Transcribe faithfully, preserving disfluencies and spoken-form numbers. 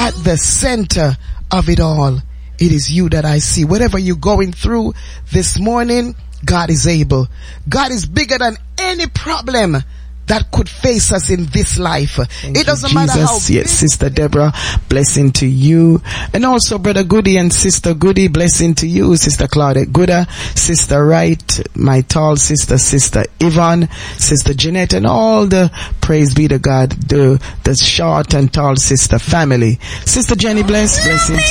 at the center of it all. It is you that I see. Whatever you're going through this morning, God is able. God is bigger than any problem that could face us in this life. Thank it doesn't you, matter how Jesus. big. Yes, Sister Deborah, blessing to you. And also Brother Goody and Sister Goody, blessing to you. Sister Claudette Gooder, Sister Wright, my tall sister, Sister Yvonne, Sister Jeanette, and all the, praise be to God, the, the short and tall sister family. Sister Jenny, bless, blessing